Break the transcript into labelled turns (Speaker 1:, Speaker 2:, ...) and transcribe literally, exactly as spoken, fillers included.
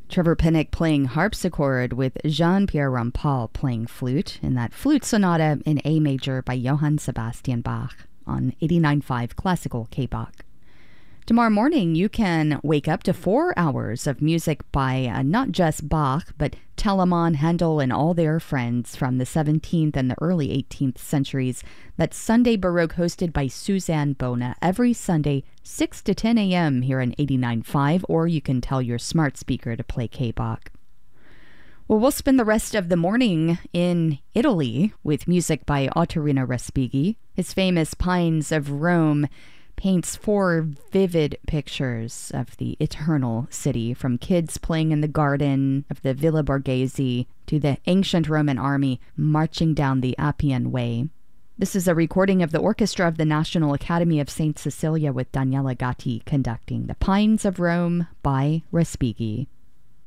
Speaker 1: Trevor Pinnock playing harpsichord with Jean-Pierre Rampal playing flute in that flute sonata in A major by Johann Sebastian Bach on eighty-nine point five Classical K-Bach. Tomorrow morning, you can wake up to four hours of music by uh, not just Bach, but Telemann, Handel, and all their friends from the seventeenth and the early eighteenth centuries. That's Sunday Baroque hosted by Suzanne Bona every Sunday, six to ten a.m. here on eighty-nine point five, or you can tell your smart speaker to play K-Bach. Well, we'll spend the rest of the morning in Italy with music by Ottorino Respighi. His famous Pines of Rome paints four vivid pictures of the eternal city, from kids playing in the garden of the Villa Borghese to the ancient Roman army marching down the Appian Way. This is a recording of the orchestra of the National Academy of Saint Cecilia with Daniela Gatti conducting The Pines of Rome by Respighi.